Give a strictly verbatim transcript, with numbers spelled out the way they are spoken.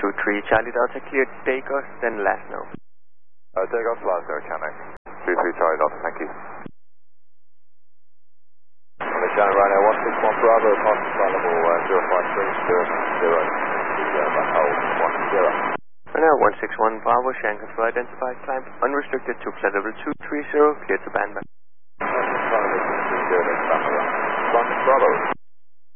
two three, Charlie Delta cleared takeoff, then last now. Uh, takeoff, last there, Camex. two three, Charlie Delta, thank you. Shannon Rhino one six one Bravo, constant level uh, zero five three zero zero, uh, back hold one zero. Now one six one Bravo, Shanghai for identified climb, unrestricted to flight level two three zero, cleared to bandback.